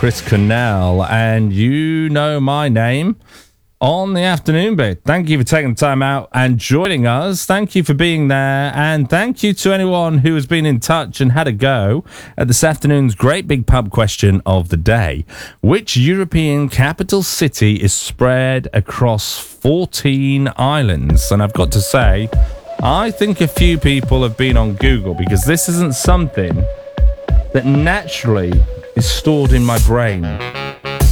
Chris Cornell, and you know my name on the afternoon bit. Thank you for taking the time out and joining us. Thank you for being there, and thank you to anyone who has been in touch and had a go at this afternoon's great big pub question of the day. Which European capital city is spread across 14 islands? And I've got to say, I think a few people have been on Google, because this isn't something that naturally is stored in my brain.